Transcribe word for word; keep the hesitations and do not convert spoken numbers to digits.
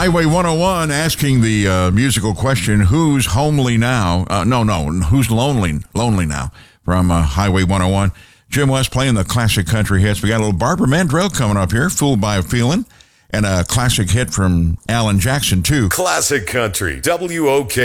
Highway one oh one asking the uh, musical question, who's homely now? Uh, no, no, who's lonely lonely now? From uh, Highway one oh one. Jim West playing the classic country hits. We got a little Barbara Mandrell coming up here, Fooled by a Feeling, and a classic hit from Alan Jackson, too. Classic Country, W O K.